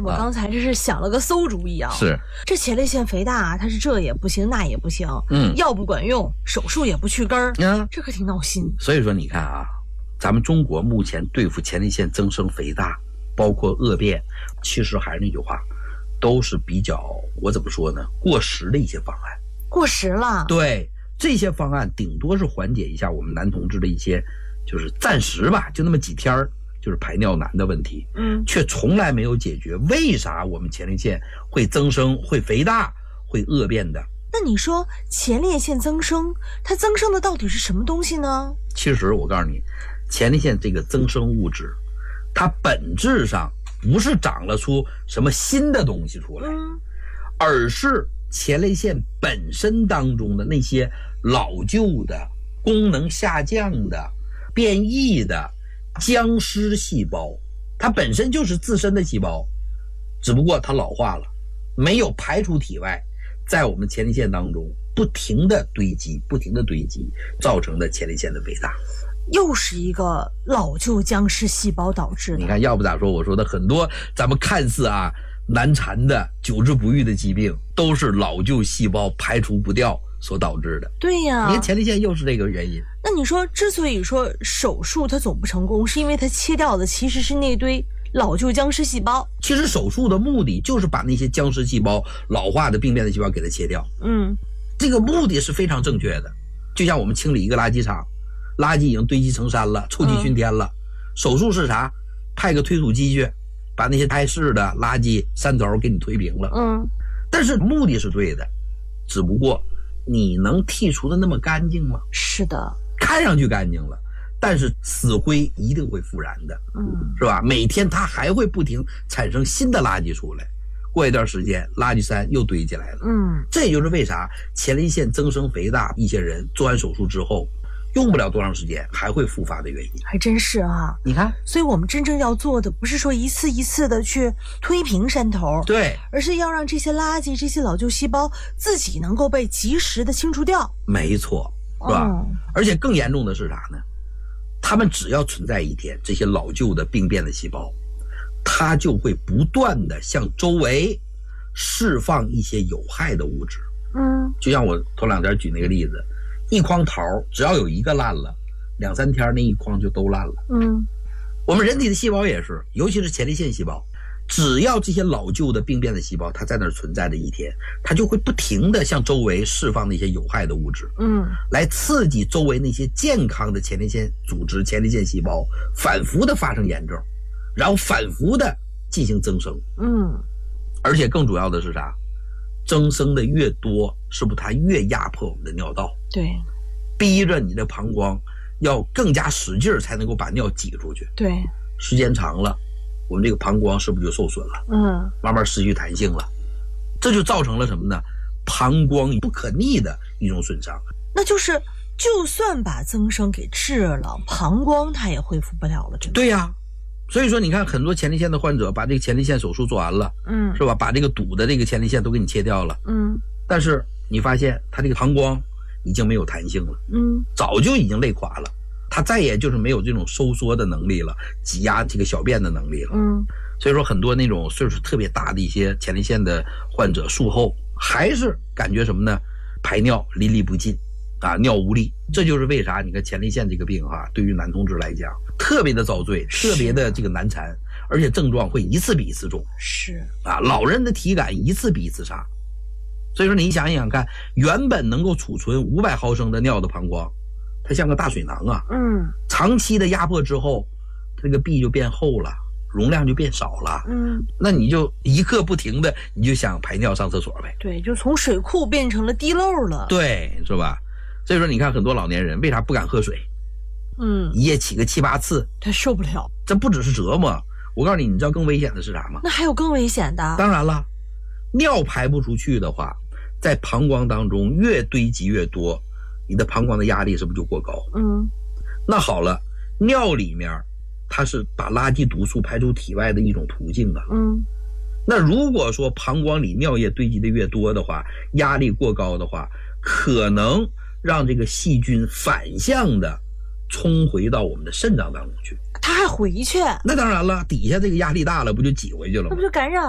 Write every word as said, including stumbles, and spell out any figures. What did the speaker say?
我刚才这是想了个馊主意啊！ 是， 这前列腺肥大，它是这也不行，那也不行， 嗯， 药不管用，手术也不去根儿， 嗯， 这可挺闹心。 所以说，你看啊，咱们中国目前对付前列腺增生肥大，包括恶变，其实还是那句话，都是比较我怎么说呢，过时的一些方案。 过时了。 对，这些方案顶多是缓解一下我们男同志的一些，就是暂时吧，就那么几天就是排尿难的问题， 嗯， 却从来没有解决为啥我们前列腺会增生、会肥大、会恶变的。 那你说前列腺增生，它增生的到底是什么东西呢？ 其实我告诉你，前列腺这个增生物质，它本质上不是长了出什么新的东西出来， 嗯， 而是前列腺本身当中的那些老旧的、功能下降的、变异的僵尸细胞，它本身就是自身的细胞，只不过它老化了，没有排出体外，在我们前列腺当中不停的堆积，不停的堆积，造成的前列腺的肥大。 又是一个老旧僵尸细胞导致的。 你看，要不咋说，我说的很多咱们看似啊难缠的、久治不愈的疾病，都是老旧细胞排除不掉所导致的。 对呀， 你看前列腺又是这个原因。 那你说，之所以说手术它总不成功，是因为它切掉的其实是那堆老旧僵尸细胞。 其实手术的目的就是把那些僵尸细胞、老化的病变的细胞给它切掉。 嗯， 这个目的是非常正确的。就像我们清理一个垃圾场，垃圾已经堆积成山了，臭气熏天了，嗯，手术是啥？派个推土机去，把那些碍事的垃圾山头给你推平了。 嗯， 但是目的是对的，只不过你能剔除的那么干净吗？ 是的， 看上去干净了，但是死灰一定会复燃的， 嗯， 是吧？每天它还会不停产生新的垃圾出来，过一段时间垃圾山又堆起来了。 嗯， 这也就是为啥前列腺增生肥大一些人做完手术之后用不了多长时间还会复发的原因。 还真是啊。 你看， 所以我们真正要做的不是说一次一次的去推平山头， 对， 而是要让这些垃圾、这些老旧细胞自己能够被及时的清除掉。 没错，是吧？ 哦， 而且更严重的是啥呢？他们只要存在一天，这些老旧的病变的细胞，它就会不断的向周围释放一些有害的物质。 嗯， 就像我头两天举那个例子，一筐桃只要有一个烂了，两三天那一筐就都烂了。 嗯， 我们人体的细胞也是，尤其是前列腺细胞，只要这些老旧的病变的细胞它在那儿存在的一天，它就会不停的向周围释放那些有害的物质， 嗯， 来刺激周围那些健康的前列腺组织、前列腺细胞反复的发生炎症，然后反复的进行增生。 嗯， 而且更主要的是啥？增生的越多，是不是它越压迫我们的尿道？ 对， 逼着你的膀胱要更加使劲才能够把尿挤出去。 对， 时间长了，我们这个膀胱是不是就受损了？ 嗯， 慢慢失去弹性了，这就造成了什么呢？膀胱不可逆的一种损伤。 那就是就算把增生给治了，膀胱它也恢复不了了，真的。 对呀、啊，所以说你看很多前列腺的患者把这个前列腺手术做完了， 嗯， 是吧？把这个堵的这个前列腺都给你切掉了， 嗯， 但是你发现他这个膀胱已经没有弹性了， 嗯， 早就已经累垮了，他再也就是没有这种收缩的能力了，挤压这个小便的能力了。 嗯， 所以说很多那种岁数特别大的一些前列腺的患者术后还是感觉什么呢？排尿淋漓不尽啊，尿无力。这就是为啥你看前列腺这个病哈、啊，对于男同志来讲特别的遭罪，特别的这个难缠，而且症状会一次比一次重。 是啊，老人的体感一次比一次差。所以说你想一想看，原本能够储存五百毫升的尿的膀胱，它像个大水囊啊， 嗯， 长期的压迫之后，它这个壁就变厚了，容量就变少了， 嗯， 那你就一刻不停的你就想排尿上厕所呗。 对，就从水库变成了滴漏了。 对，是吧？所以说你看很多老年人为啥不敢喝水？ 嗯， 一夜起个七八次， 他受不了。 这不只是折磨，我告诉你，你知道更危险的是啥吗？ 那还有更危险的？ 当然了，尿排不出去的话，在膀胱当中越堆积越多，你的膀胱的压力是不是就过高？ 嗯， 那好了，尿里面它是把垃圾毒素排出体外的一种途径啊。 嗯， 那如果说膀胱里尿液堆积的越多的话，压力过高的话，可能让这个细菌反向的冲回到我们的肾脏当中去。 他还回去？ 那当然了，底下这个压力大了，不就挤回去了吗？ 那不就感染